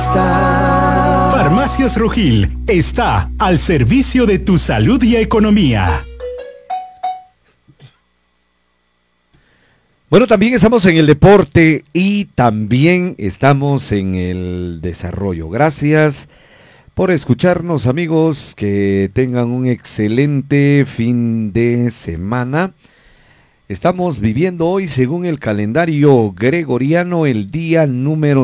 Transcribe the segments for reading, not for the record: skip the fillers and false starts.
está. Farmacias Rugil está al servicio de tu salud y economía. Bueno, también estamos en el deporte y también estamos en el desarrollo. Gracias por escucharnos, amigos, que tengan un excelente fin de semana. Estamos viviendo hoy, según el calendario gregoriano, el día número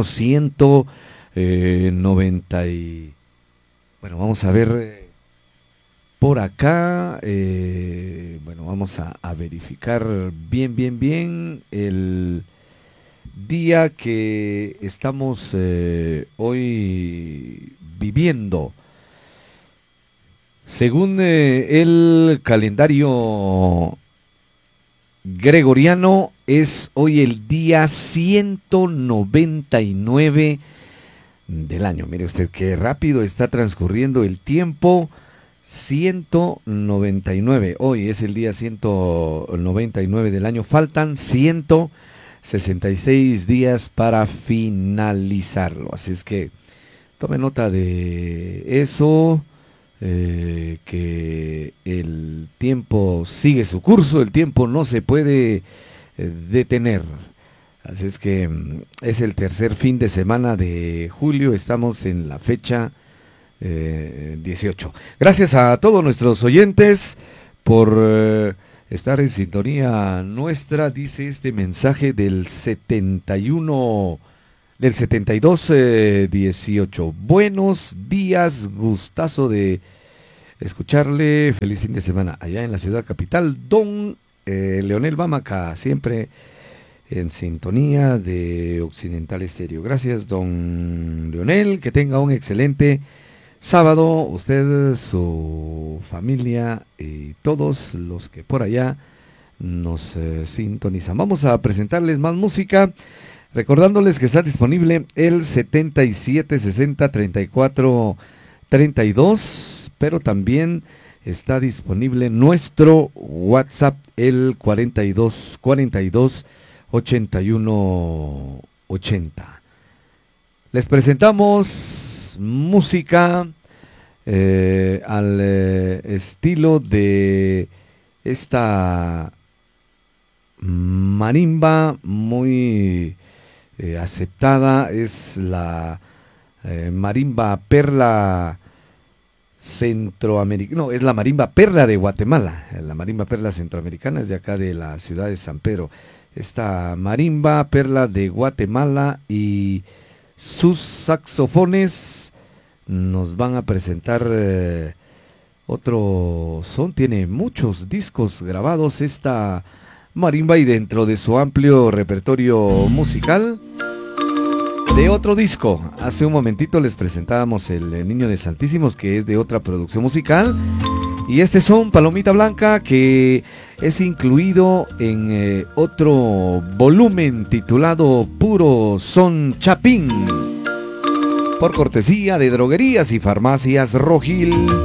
190 y... Bueno, vamos a ver por acá. Bueno, vamos a verificar bien el día que estamos hoy viviendo. Según el calendario gregoriano, es hoy el día 199 del año. Mire usted qué rápido está transcurriendo el tiempo. 199, hoy es el día 199 del año. Faltan 166 días para finalizarlo. Así es que tome nota de eso. Que el tiempo sigue su curso, el tiempo no se puede detener. Así es que es el tercer fin de semana de julio, estamos en la fecha 18. Gracias a todos nuestros oyentes por estar en sintonía nuestra, dice este mensaje del 7218. Buenos días, gustazo de escucharle, feliz fin de semana allá en la ciudad capital, don Leonel Bamaca, siempre en sintonía de Occidental Estéreo. Gracias, don Leonel, que tenga un excelente sábado, usted, su familia y todos los que por allá nos sintonizan. Vamos a presentarles más música, recordándoles que está disponible el 7760-3432, pero también está disponible nuestro WhatsApp, el 4242-8180. Les presentamos música al estilo de esta marimba muy aceptada, es la marimba perla centroamericana, no, es la marimba perla de Guatemala. La marimba perla centroamericana es de acá de la ciudad de San Pedro. Esta marimba perla de Guatemala y sus saxofones nos van a presentar otro son, tiene muchos discos grabados esta marimba, y dentro de su amplio repertorio musical de otro disco. Hace un momentito les presentábamos el Niño de Santísimos, que es de otra producción musical, y este son Palomita Blanca, que es incluido en otro volumen titulado Puro Son Chapín, por cortesía de Droguerías y Farmacias Rugil.